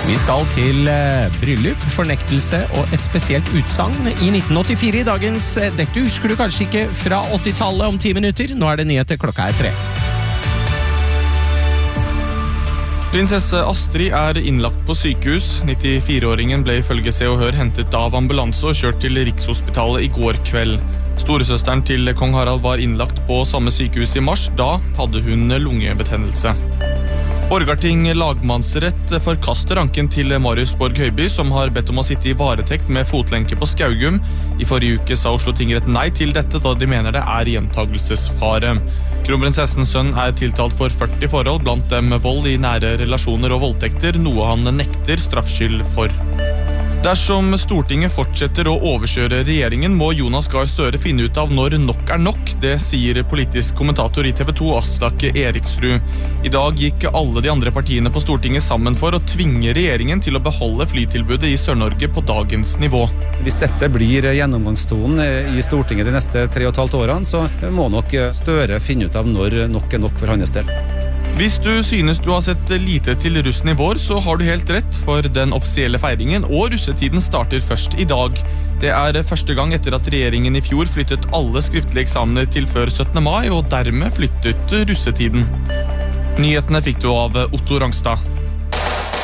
Vi skal til bryllup, fornektelse og et spesielt utsagn i 1984 i dagens Dette husker du kanskje ikke fra 80-tallet om 10 minutter. Nå det nyheter, klokka 3. Prinsesse Astrid innlagt på sykehus. 94-åringen ble ifølge Se og Hør hentet av ambulanse og kjørt til Rikshospitalet i går kveld. Storesøsteren til kong Harald var innlagt på samme sykehus i mars. Da hadde hun lungebetennelse. Borgarting lagmannsrett forkaster anken til Marius Borg Høiby, som har bedt om å sitte i varetekt med fotlenke på Skaugum. I forrige uke sa Oslo tingrett nei til dette, da de mener det gjentagelsesfare. Kronprinsessens sønn tiltalt for 40 forhold, blant dem vold i nære relasjoner og voldtekter, noe han nekter straffskyld for. Dersom Stortinget fortsetter å overkjøre regjeringen, må Jonas Gahr Støre finne ut av når nok nok. Det sier politisk kommentator i TV 2, Aslak Eriksrud. I dag gikk alle de andre partiene på Stortinget sammen for å tvinge regjeringen til å beholde flytilbudet i Sør-Norge på dagens nivå. Hvis dette blir gjennomgangstonen i Stortinget de neste 3,5 årene, så må nok Støre finne ut av når nok nok for hans del. Hvis du synes du har sett lite til russen i vår, så har du helt rett, for den offisielle feiringen og russetiden starter først i dag. Det første gang etter at regjeringen i fjor flyttet alle skriftlige eksamener til før 17. mai, og dermed flyttet russetiden. Nyhetene fikk du av Otto Rangstad.